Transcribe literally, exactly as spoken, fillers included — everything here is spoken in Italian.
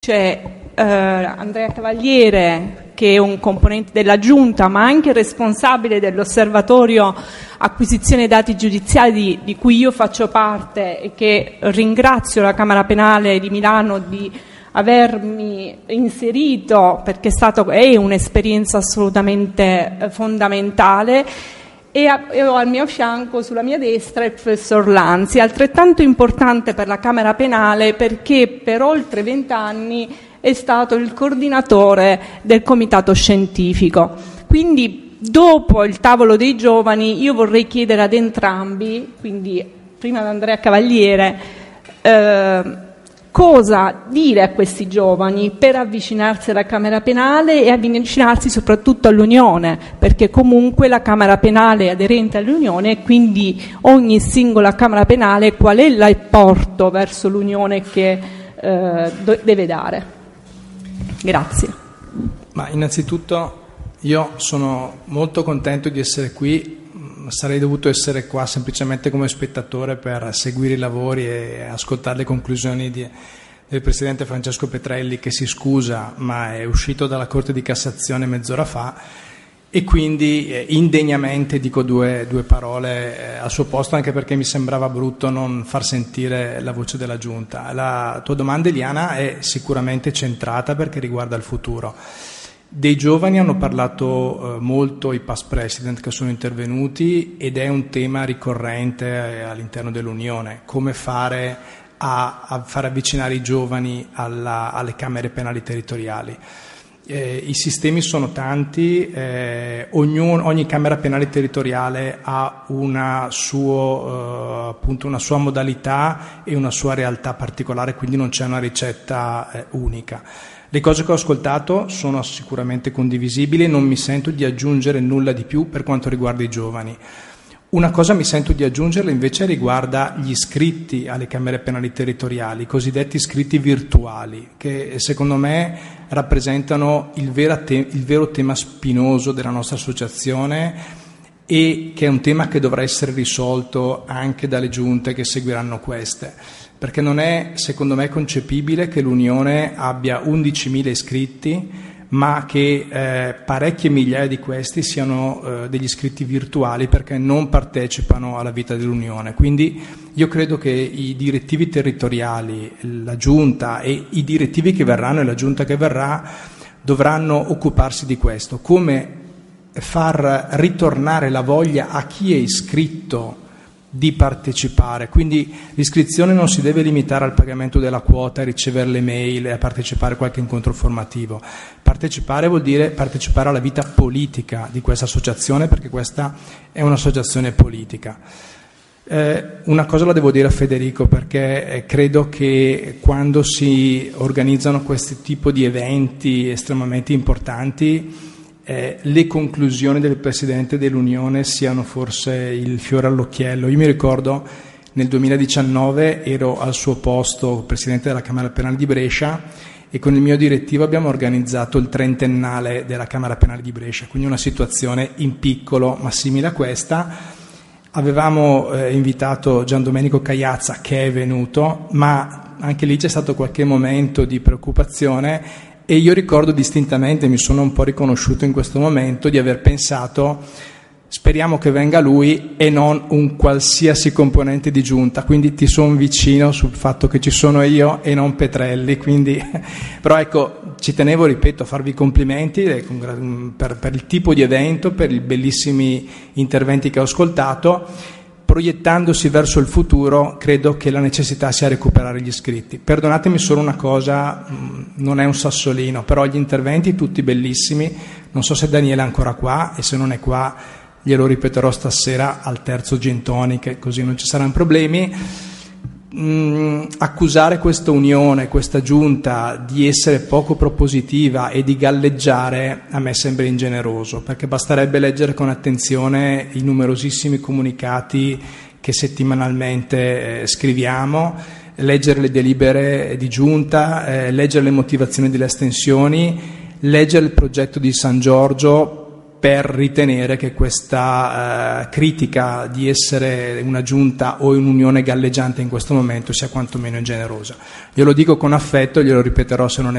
c'è eh, Andrea Cavaliere, che è un componente della Giunta, ma anche responsabile dell'Osservatorio Acquisizione Dati Giudiziari di, di cui io faccio parte e che ringrazio la Camera Penale di Milano di avermi inserito, perché è, stato, è un'esperienza assolutamente eh, fondamentale. E ho al mio fianco, sulla mia destra, il professor Lanzi, altrettanto importante per la Camera Penale perché per oltre vent'anni è stato il coordinatore del comitato scientifico. Quindi dopo il tavolo dei giovani io vorrei chiedere ad entrambi, quindi prima ad Andrea Cavaliere, eh, cosa dire a questi giovani per avvicinarsi alla Camera Penale e avvicinarsi soprattutto all'Unione, perché comunque la Camera Penale è aderente all'Unione e quindi ogni singola Camera Penale qual è l'apporto verso l'Unione che eh, deve dare. Grazie. Ma innanzitutto io sono molto contento di essere qui. Sarei dovuto essere qua semplicemente come spettatore per seguire i lavori e ascoltare le conclusioni di, del Presidente Francesco Petrelli, che si scusa ma è uscito dalla Corte di Cassazione mezz'ora fa, e quindi eh, indegnamente dico due, due parole eh, al suo posto, anche perché mi sembrava brutto non far sentire la voce della Giunta. La tua domanda, Eliana, è sicuramente centrata perché riguarda il futuro. Dei giovani hanno parlato eh, molto i past president che sono intervenuti, ed è un tema ricorrente eh, all'interno dell'Unione, come fare a, a far avvicinare i giovani alla, alle camere penali territoriali. Eh, I sistemi sono tanti, eh, ognuno, ogni camera penale territoriale ha una, suo, eh, appunto una sua modalità e una sua realtà particolare, quindi non c'è una ricetta eh, unica. Le cose che ho ascoltato sono sicuramente condivisibili e non mi sento di aggiungere nulla di più per quanto riguarda i giovani. Una cosa mi sento di aggiungerla invece riguarda gli iscritti alle camere penali territoriali, i cosiddetti iscritti virtuali, che secondo me rappresentano il, vera te- il vero tema spinoso della nostra associazione, e che è un tema che dovrà essere risolto anche dalle giunte che seguiranno queste. Perché non è, secondo me, concepibile che l'Unione abbia undicimila iscritti, ma che eh, parecchie migliaia di questi siano eh, degli iscritti virtuali, perché non partecipano alla vita dell'Unione. Quindi io credo che i direttivi territoriali, la Giunta e i direttivi che verranno e la Giunta che verrà dovranno occuparsi di questo, come far ritornare la voglia a chi è iscritto di partecipare. Quindi l'iscrizione non si deve limitare al pagamento della quota, a ricevere le mail e a partecipare a qualche incontro formativo. Partecipare vuol dire partecipare alla vita politica di questa associazione, perché questa è un'associazione politica. Eh, una cosa la devo dire a Federico, perché eh, credo che quando si organizzano questo tipo di eventi estremamente importanti, Eh, le conclusioni del Presidente dell'Unione siano forse il fiore all'occhiello. Io mi ricordo nel duemiladiciannove ero al suo posto Presidente della Camera Penale di Brescia, e con il mio direttivo abbiamo organizzato il trentennale della Camera Penale di Brescia, quindi una situazione in piccolo ma simile a questa. Avevamo eh, invitato Gian Domenico Cagliazza, che è venuto, ma anche lì c'è stato qualche momento di preoccupazione. E io ricordo distintamente, mi sono un po' riconosciuto in questo momento, di aver pensato: speriamo che venga lui e non un qualsiasi componente di giunta, quindi ti sono vicino sul fatto che ci sono io e non Petrelli, quindi però ecco, ci tenevo, ripeto, a farvi complimenti per, per il tipo di evento, per i bellissimi interventi che ho ascoltato. Proiettandosi verso il futuro, credo che la necessità sia recuperare gli iscritti. Perdonatemi solo una cosa, non è un sassolino, però gli interventi tutti bellissimi. Non so se Daniele è ancora qua, e se non è qua glielo ripeterò stasera al terzo gin tonic, così non ci saranno problemi. Mm, accusare questa unione, questa giunta di essere poco propositiva e di galleggiare a me sembra ingeneroso, perché basterebbe leggere con attenzione i numerosissimi comunicati che settimanalmente eh, scriviamo, leggere le delibere di giunta, eh, leggere le motivazioni delle astensioni, leggere il progetto di San Giorgio, per ritenere che questa eh, critica di essere una giunta o un'unione galleggiante in questo momento sia quantomeno ingenerosa. Io lo dico con affetto, glielo ripeterò se non è